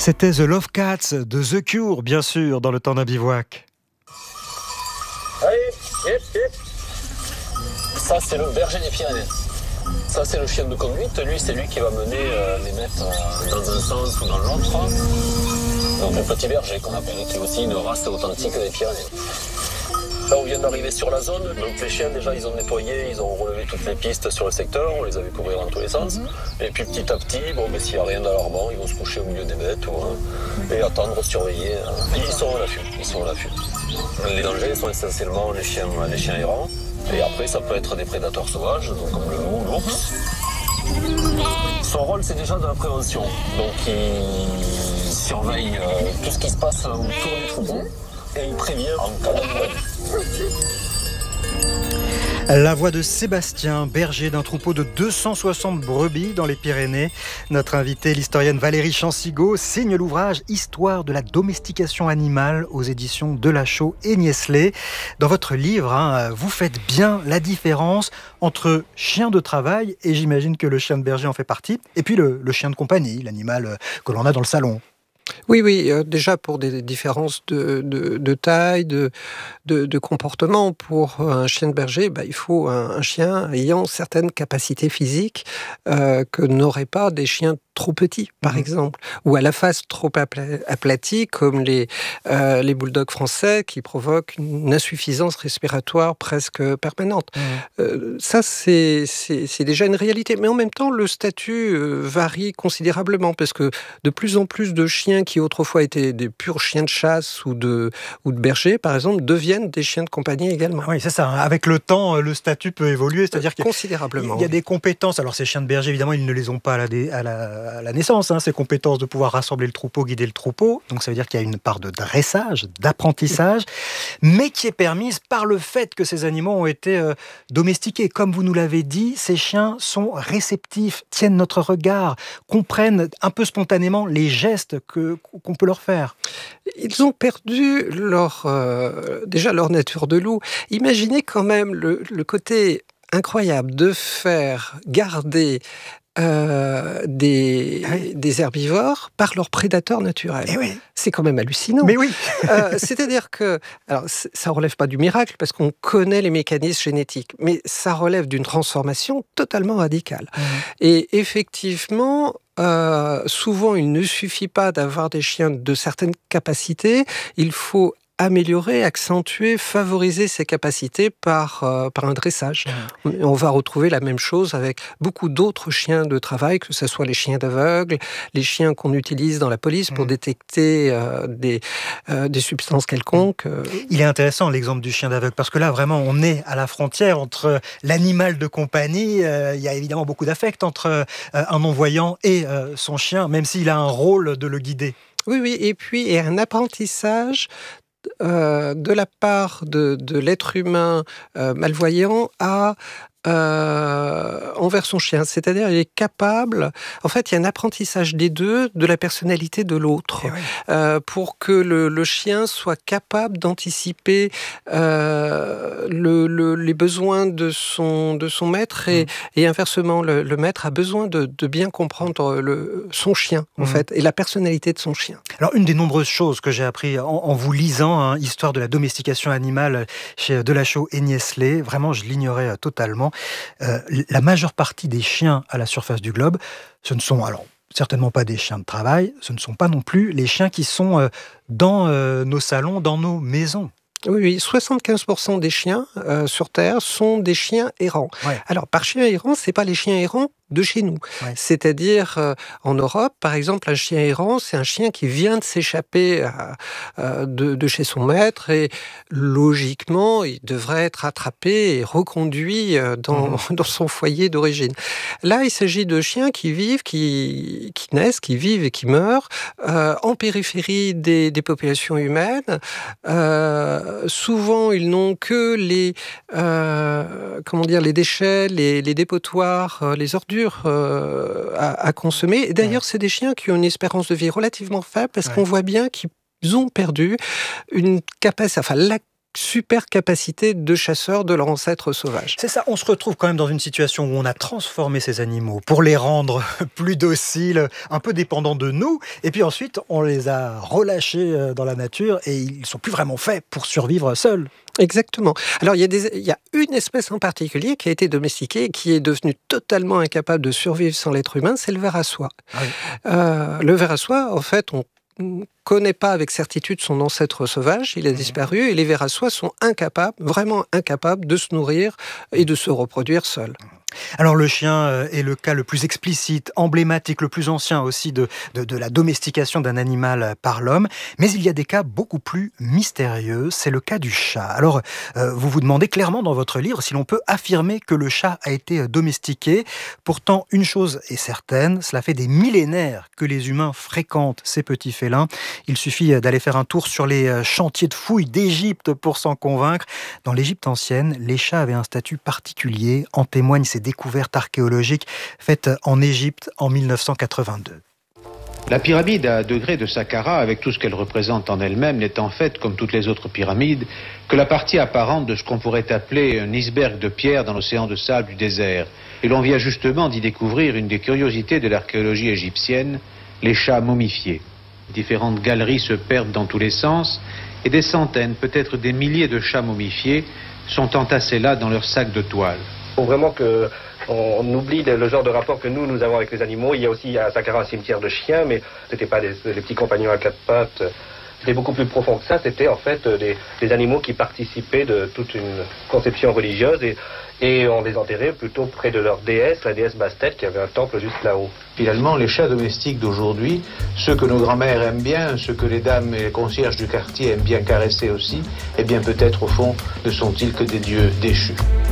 C'était The Love Cats de The Cure, bien sûr, dans le temps d'un bivouac. Allez, hip, hip. Ça, c'est le berger des Pyrénées. Ça, c'est le chien de conduite. Lui, c'est lui qui va mener les maîtres dans un sens ou dans l'autre. Donc, le petit berger qu'on appelle, qui est aussi une race authentique des Pyrénées. Là, on vient d'arriver sur la zone. Donc, les chiens, déjà, ils ont nettoyé, ils ont relevé toutes les pistes sur le secteur. On les avait couvrir dans tous les sens. Et puis, petit à petit, s'il n'y a rien d'alarmant, ils vont se coucher au milieu des bêtes et attendre, surveiller. Ils sont à l'affût. Les dangers sont essentiellement les chiens errants. Et après, ça peut être des prédateurs sauvages, donc comme le loup, l'ours. Son rôle, c'est déjà de la prévention. Donc, il surveille tout ce qui se passe autour du troupeau et il prévient en cas d'abandon. La voix de Sébastien, berger d'un troupeau de 260 brebis dans les Pyrénées. Notre invitée, l'historienne Valérie Chansigo, signe l'ouvrage « Histoire de la domestication animale » aux éditions Delachaux et Niestlé. Dans votre livre, vous faites bien la différence entre chien de travail, et j'imagine que le chien de berger en fait partie, et puis le chien de compagnie, l'animal que l'on a dans le salon. Oui, déjà pour des différences de taille, de comportement. Pour un chien de berger, il faut un chien ayant certaines capacités physiques que n'auraient pas des chiens trop petits, par exemple, ou à la face trop aplatie, comme les bulldogs français, qui provoquent une insuffisance respiratoire presque permanente. Ça, c'est déjà une réalité. Mais en même temps, le statut varie considérablement, parce que de plus en plus de chiens qui autrefois étaient des purs chiens de chasse ou de bergers, par exemple, deviennent des chiens de compagnie également. Oui, c'est ça. Avec le temps, le statut peut évoluer, c'est-à-dire considérablement. Il y a des compétences. Alors, ces chiens de berger, évidemment, ils ne les ont pas à la naissance, ces compétences de pouvoir rassembler le troupeau, guider le troupeau. Donc, ça veut dire qu'il y a une part de dressage, d'apprentissage, mais qui est permise par le fait que ces animaux ont été domestiqués. Comme vous nous l'avez dit, ces chiens sont réceptifs, tiennent notre regard, comprennent un peu spontanément les gestes qu'on peut leur faire. Ils ont perdu déjà leur nature de loup. Imaginez quand même le côté incroyable de faire garder des herbivores par leurs prédateurs naturels. Oui. C'est quand même hallucinant. Mais oui. C'est-à-dire que, alors, ça relève pas du miracle parce qu'on connaît les mécanismes génétiques, mais ça relève d'une transformation totalement radicale. Et effectivement, souvent, il ne suffit pas d'avoir des chiens de certaines capacités. Il faut améliorer, accentuer, favoriser ces capacités par un dressage. On va retrouver la même chose avec beaucoup d'autres chiens de travail, que ce soit les chiens d'aveugle, les chiens qu'on utilise dans la police pour détecter des substances quelconques. Il est intéressant l'exemple du chien d'aveugle, parce que là, vraiment, on est à la frontière entre l'animal de compagnie. Il y a évidemment beaucoup d'affect entre un non-voyant et son chien, même s'il a un rôle de le guider. Oui, et puis il y a un apprentissage de la part de l'être humain malvoyant envers son chien. C'est-à-dire, il est capable... En fait, il y a un apprentissage des deux, de la personnalité de l'autre, pour que le chien soit capable d'anticiper les besoins de son maître et inversement, le maître a besoin de bien comprendre son chien, en fait, et la personnalité de son chien. Alors, une des nombreuses choses que j'ai appris en vous lisant, Histoire de la domestication animale chez Delachaux et Niestlé, vraiment, je l'ignorais totalement. La majeure partie des chiens à la surface du globe, ce ne sont certainement pas des chiens de travail, ce ne sont pas non plus les chiens qui sont dans nos salons, dans nos maisons. Oui, 75% des chiens sur Terre sont des chiens errants. Ouais. Alors, par chien errant, c'est pas les chiens errants de chez nous. Ouais. C'est-à-dire, en Europe, par exemple, un chien errant, c'est un chien qui vient de s'échapper de chez son maître et logiquement, il devrait être attrapé et reconduit dans son foyer d'origine. Là, il s'agit de chiens qui vivent, qui naissent, qui vivent et qui meurent en périphérie des populations humaines. Souvent, ils n'ont que les déchets, les dépotoirs, les ordures à consommer. Et d'ailleurs, c'est des chiens qui ont une espérance de vie relativement faible parce qu'on voit bien qu'ils ont perdu une capacité, super capacité de chasseurs de leur ancêtre sauvage. C'est ça, on se retrouve quand même dans une situation où on a transformé ces animaux pour les rendre plus dociles, un peu dépendants de nous, et puis ensuite on les a relâchés dans la nature et ils ne sont plus vraiment faits pour survivre seuls. Exactement. Alors, il y a une espèce en particulier qui a été domestiquée et qui est devenue totalement incapable de survivre sans l'être humain, c'est le ver à soie. Ah oui. Le ver à soie, en fait, on ne connaît pas avec certitude son ancêtre sauvage, il a disparu, et les vers à soie sont incapables, vraiment incapables de se nourrir et de se reproduire seuls. Alors le chien est le cas le plus explicite, emblématique, le plus ancien aussi de la domestication d'un animal par l'homme. Mais il y a des cas beaucoup plus mystérieux, c'est le cas du chat. Alors vous vous demandez clairement dans votre livre si l'on peut affirmer que le chat a été domestiqué. Pourtant, une chose est certaine, cela fait des millénaires que les humains fréquentent ces petits félins. Il suffit d'aller faire un tour sur les chantiers de fouilles d'Égypte pour s'en convaincre. Dans l'Égypte ancienne, les chats avaient un statut particulier, en témoignent ces découvertes archéologiques faites en Égypte en 1982. La pyramide à degrés de Saqqara, avec tout ce qu'elle représente en elle-même, n'est en fait, comme toutes les autres pyramides, que la partie apparente de ce qu'on pourrait appeler un iceberg de pierre dans l'océan de sable du désert. Et l'on vient justement d'y découvrir une des curiosités de l'archéologie égyptienne, les chats momifiés. Différentes galeries se perdent dans tous les sens, et des centaines, peut-être des milliers de chats momifiés sont entassés là dans leurs sacs de toile. Il faut vraiment qu'on oublie le genre de rapport que nous avons avec les animaux. Il y a aussi à Saqqara un cimetière de chiens, mais ce n'était pas les petits compagnons à quatre pattes. C'était beaucoup plus profond que ça. C'était en fait des animaux qui participaient de toute une conception religieuse et on les enterrait plutôt près de leur déesse, la déesse Bastet, qui avait un temple juste là-haut. Finalement, les chats domestiques d'aujourd'hui, ceux que nos grands-mères aiment bien, ceux que les dames et les concierges du quartier aiment bien caresser aussi, eh bien peut-être au fond ne sont-ils que des dieux déchus.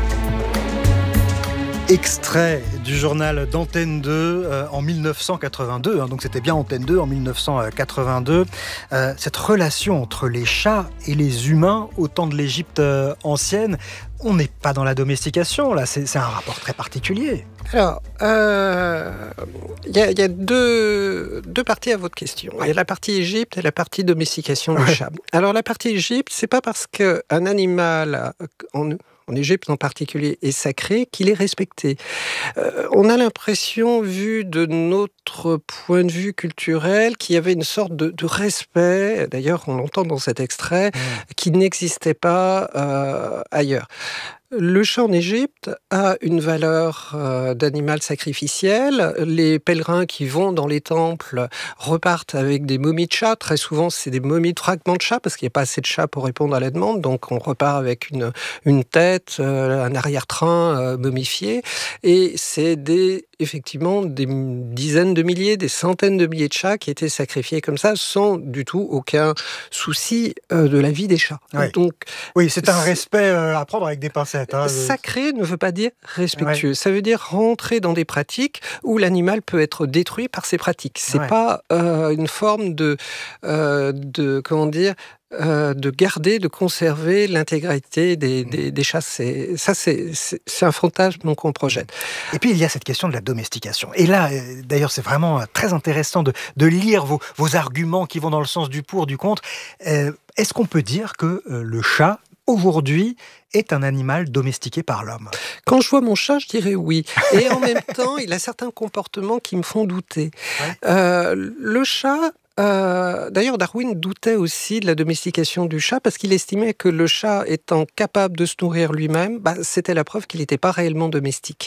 Extrait du journal d'Antenne 2 en 1982, donc c'était bien Antenne 2 en 1982. Cette relation entre les chats et les humains au temps de l'Égypte ancienne, on n'est pas dans la domestication, là, c'est un rapport très particulier. Alors, il y a deux parties à votre question. Il y a la partie Égypte et la partie domestication du chat. Alors, la partie Égypte, c'est pas parce qu'un animal en Égypte en particulier, est sacré, qu'il est respecté. On a l'impression, vu de notre point de vue culturel, qu'il y avait une sorte de respect, d'ailleurs on l'entend dans cet extrait, qui n'existait pas ailleurs. Le chat en Égypte a une valeur d'animal sacrificiel. Les pèlerins qui vont dans les temples repartent avec des momies de chat. Très souvent, c'est des momies de fragments de chat parce qu'il n'y a pas assez de chats pour répondre à la demande. Donc, on repart avec une tête, un arrière-train momifié. Et c'est effectivement des dizaines de milliers, des centaines de milliers de chats qui étaient sacrifiés comme ça sans du tout aucun souci de la vie des chats. Ouais. Donc, oui, c'est un respect à prendre avec des pincettes. Sacré ne veut pas dire respectueux. Ouais. Ça veut dire rentrer dans des pratiques où l'animal peut être détruit par ces pratiques. C'est pas une forme de garder, de conserver l'intégrité des chats. C'est un fantasme qu'on projette. Et puis il y a cette question de la domestication. Et là, d'ailleurs, c'est vraiment très intéressant de lire vos arguments qui vont dans le sens du pour, du contre. Est-ce qu'on peut dire que le chat aujourd'hui est un animal domestiqué par l'homme? Quand je vois mon chat, je dirais oui. Et en même temps, il a certains comportements qui me font douter. Ouais. Le chat... d'ailleurs, Darwin doutait aussi de la domestication du chat parce qu'il estimait que le chat étant capable de se nourrir lui-même, c'était la preuve qu'il n'était pas réellement domestique.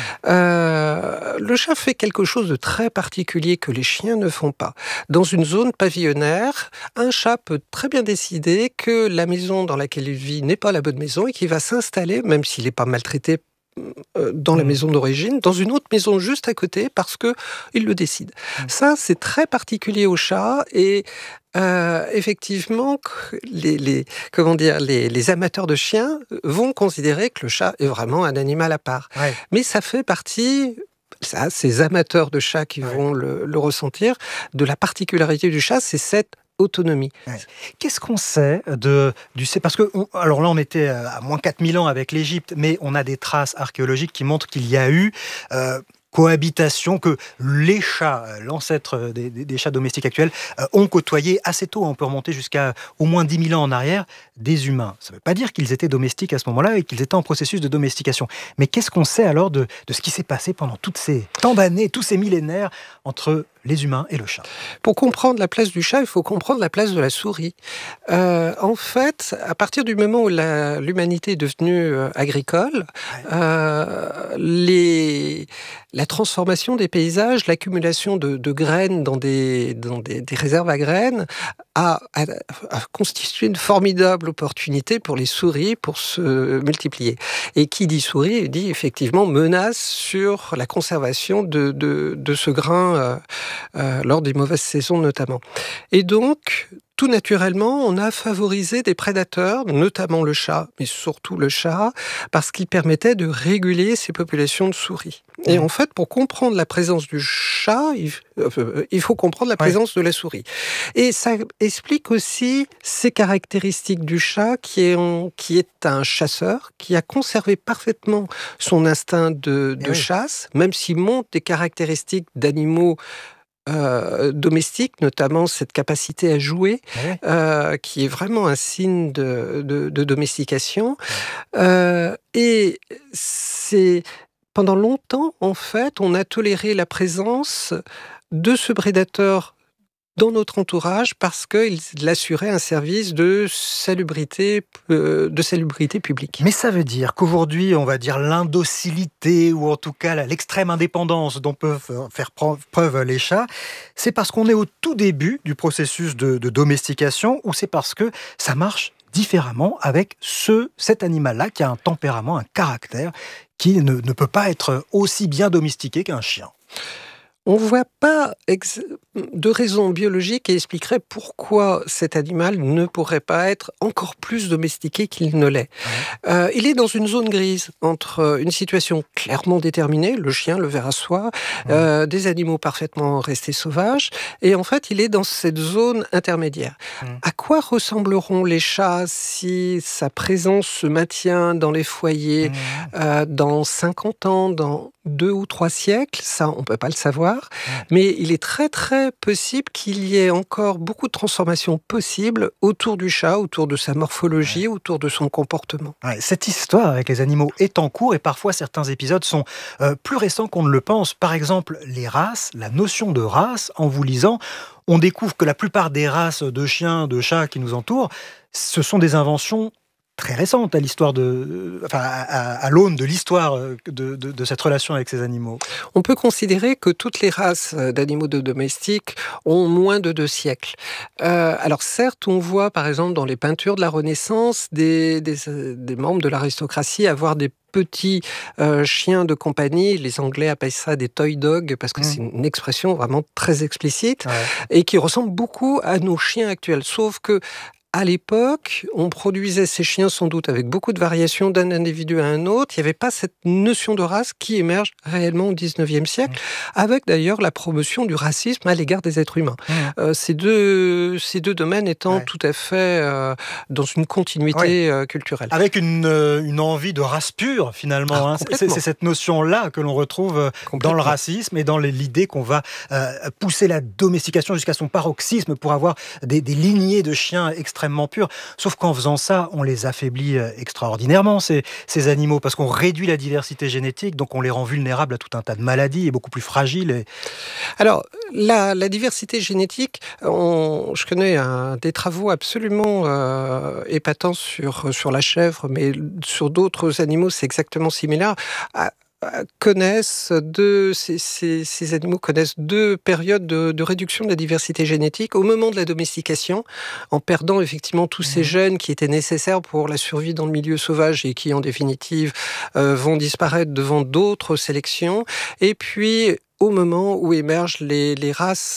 Le chat fait quelque chose de très particulier que les chiens ne font pas. Dans une zone pavillonnaire, un chat peut très bien décider que la maison dans laquelle il vit n'est pas la bonne maison et qu'il va s'installer, même s'il n'est pas maltraité dans la maison d'origine, dans une autre maison juste à côté parce qu'il le décide. Ça, c'est très particulier au chat et effectivement, les amateurs de chiens vont considérer que le chat est vraiment un animal à part. Ouais. Mais ça fait partie... ces amateurs de chats qui vont le ressentir, de la particularité du chat, c'est cette autonomie. Ouais. Qu'est-ce qu'on sait parce que alors là on était à moins 4000 ans avec l'Égypte, mais on a des traces archéologiques qui montrent qu'il y a eu cohabitation que les chats, l'ancêtre des chats domestiques actuels, ont côtoyé assez tôt. On peut remonter jusqu'à au moins 10 000 ans en arrière, des humains. Ça ne veut pas dire qu'ils étaient domestiques à ce moment-là et qu'ils étaient en processus de domestication. Mais qu'est-ce qu'on sait alors de ce qui s'est passé pendant toutes ces tant d'années, tous ces millénaires entre les humains et le chat? Pour comprendre la place du chat, il faut comprendre la place de la souris. En fait, à partir du moment où l'humanité est devenue agricole, la transformation des paysages, l'accumulation de graines dans des réserves à graines a constitué une formidable opportunité pour les souris pour se multiplier. Et qui dit souris dit effectivement menace sur la conservation de ce grain lors des mauvaises saisons notamment. Et donc, tout naturellement, on a favorisé des prédateurs, notamment le chat, mais surtout le chat, parce qu'il permettait de réguler ces populations de souris. Et en fait, pour comprendre la présence du chat, il faut comprendre la présence de la souris. Et ça explique aussi ces caractéristiques du chat qui est un chasseur, qui a conservé parfaitement son instinct de chasse, même s'il montre des caractéristiques d'animaux domestique, notamment cette capacité à jouer, qui est vraiment un signe de domestication. Et c'est pendant longtemps, en fait, on a toléré la présence de ce prédateur dans notre entourage parce qu'il assurait un service de salubrité publique. Mais ça veut dire qu'aujourd'hui, on va dire l'indocilité ou en tout cas l'extrême indépendance dont peuvent faire preuve les chats, c'est parce qu'on est au tout début du processus de domestication ou c'est parce que ça marche différemment avec cet animal-là qui a un tempérament, un caractère qui ne peut pas être aussi bien domestiqué qu'un chien? On ne voit pas de raison biologique qui expliquerait pourquoi cet animal ne pourrait pas être encore plus domestiqué qu'il ne l'est. Il est dans une zone grise entre une situation clairement déterminée, le chien, le ver à soie, des animaux parfaitement restés sauvages, et en fait, il est dans cette zone intermédiaire. À quoi ressembleront les chats si sa présence se maintient dans les foyers dans 50 ans, dans 2 ou 3 siècles? Ça, on ne peut pas le savoir. Mais il est très très possible qu'il y ait encore beaucoup de transformations possibles autour du chat, autour de sa morphologie, autour de son comportement. Cette histoire avec les animaux est en cours et parfois certains épisodes sont plus récents qu'on ne le pense. Par exemple, les races, la notion de race, en vous lisant, on découvre que la plupart des races de chiens, de chats qui nous entourent, ce sont des inventions très récente à l'histoire à l'aune de l'histoire de cette relation avec ces animaux. On peut considérer que toutes les races d'animaux domestiques ont moins de 2 siècles. Alors certes, on voit par exemple dans les peintures de la Renaissance des membres de l'aristocratie avoir des petits chiens de compagnie, les Anglais appellent ça des toy dogs, parce que c'est une expression vraiment très explicite, et qui ressemble beaucoup à nos chiens actuels, sauf que à l'époque, on produisait ces chiens sans doute avec beaucoup de variations d'un individu à un autre. Il n'y avait pas cette notion de race qui émerge réellement au XIXe siècle, avec d'ailleurs la promotion du racisme à l'égard des êtres humains. Ces deux domaines étant tout à fait dans une continuité culturelle. Avec une envie de race pure, finalement. C'est cette notion-là que l'on retrouve dans le racisme et dans l'idée qu'on va pousser la domestication jusqu'à son paroxysme pour avoir des lignées de chiens extrêmement purs. Sauf qu'en faisant ça, on les affaiblit extraordinairement, ces animaux, parce qu'on réduit la diversité génétique, donc on les rend vulnérables à tout un tas de maladies et beaucoup plus fragiles. Alors, la diversité génétique, je connais des travaux absolument épatants sur la chèvre, mais sur d'autres animaux, c'est exactement similaire. Ces animaux connaissent 2 périodes de réduction de la diversité génétique au moment de la domestication, en perdant effectivement tous ces gènes qui étaient nécessaires pour la survie dans le milieu sauvage et qui en définitive vont disparaître devant d'autres sélections, et puis au moment où émergent les races